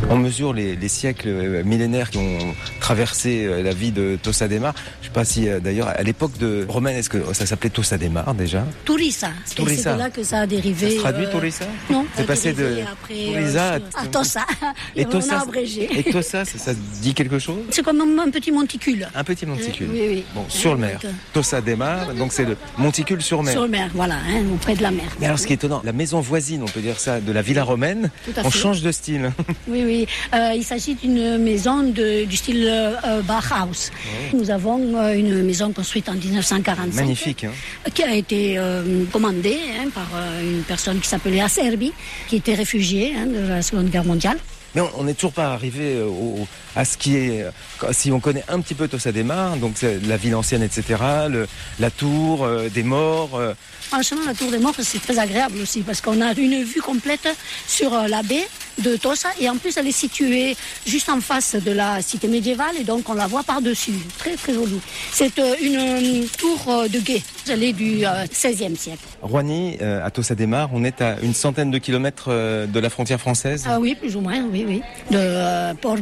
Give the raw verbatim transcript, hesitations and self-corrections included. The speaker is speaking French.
On mesure les, les siècles euh, millénaires qui ont traversé euh, la vie de Tossa de Mar. Je ne sais pas si euh, d'ailleurs à l'époque de romaine, est-ce que ça s'appelait Tossa de Mar déjà? Tourissa. Tourissa. C'est de là que ça a dérivé. Ça se traduit euh... Tourissa? Non. C'est passé de Tourissa euh, à Tossa. Et Tossa, on a abrégé. Et Tossa, ça, ça dit quelque chose? C'est comme un petit monticule. Un petit monticule. Oui, oui. Bon, sur le mer. Tossa de Mar, donc c'est le monticule sur mer. Sur le mer, voilà, hein, auprès de la mer. Mais alors, ce qui est étonnant, la maison voisine, on peut dire ça, de la Villa romaine, on fait. change de style. Oui, oui. Euh, il s'agit d'une maison de, du style euh, Bauhaus. Oui. Nous avons euh, une maison construite en dix-neuf cent quarante-cinq. Magnifique, hein. Qui a été euh, commandée hein, par euh, une personne qui s'appelait Acerbi, qui était réfugiée hein, de la Seconde Guerre mondiale. Mais on n'est toujours pas arrivé au, à ce qui est... Si on connaît un petit peu Tossa de Mar, donc la ville ancienne, et cetera, le, la tour euh, des morts... Euh... Franchement, la tour des morts, c'est très agréable aussi, parce qu'on a une vue complète sur euh, la baie de Tossa, et en plus, elle est située juste en face de la cité médiévale, et donc on la voit par-dessus. Très, très jolie. C'est euh, une euh, tour euh, de guet. Elle est du euh, seizième siècle. Roigny, euh, à Tossa de Mar, on est à une centaine de kilomètres euh, de la frontière française. Ah oui, plus ou moins, oui, oui. De euh, Port